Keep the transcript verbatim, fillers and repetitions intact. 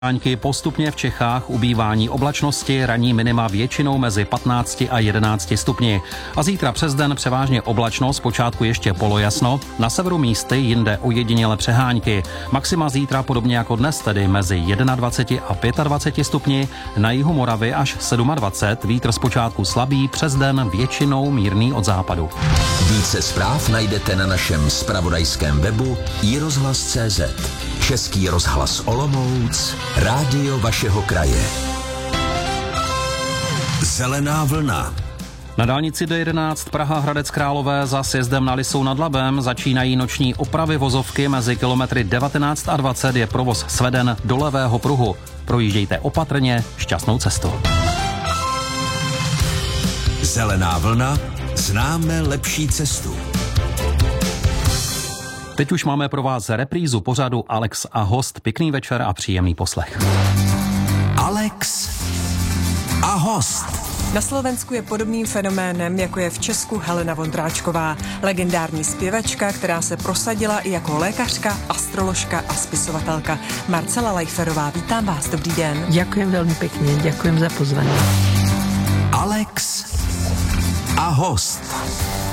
Postupně v Čechách ubývání oblačnosti, ranní minima většinou mezi patnácti a jedenácti stupni. A zítra přes den převážně oblačno, zpočátku ještě polojasno, na severu místy, jinde ojediněle přehánky. Maxima zítra podobně jako dnes, tedy mezi dvaceti jedním a dvaceti pěti stupni, na jihu Moravy až dvacet sedm, vítr zpočátku slabý, přes den většinou mírný od západu. Více zpráv najdete na našem zpravodajském webu i rozhlas tečka cé zet. Český rozhlas Olomouc, rádio vašeho kraje. Zelená vlna. Na dálnici D jedenáct Praha Hradec Králové za sjezdem na Lisou nad Labem začínají noční opravy vozovky, mezi kilometry devatenáct a dvacet je provoz sveden do levého pruhu. Projíždějte opatrně, šťastnou cestu. Zelená vlna, známe lepší cestu. Teď už máme pro vás reprízu pořadu Alex a host. Pěkný večer a příjemný poslech. Alex a host. Na Slovensku je podobným fenoménem, jako je v Česku Helena Vondráčková, legendární zpěvačka, která se prosadila i jako lékařka, astroložka a spisovatelka. Marcela Lejferová, vítám vás, dobrý den. Ďakujem veľmi pekne, ďakujem za pozvanie. Alex a host.